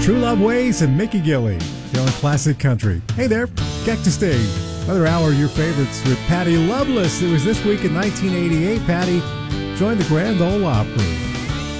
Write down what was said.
True Love Ways and Mickey Gilley, feeling classic country. Hey there, back to stage. Another hour of your favorites with Patty Loveless. It was this week in 1988. Patty joined the Grand Ole Opry.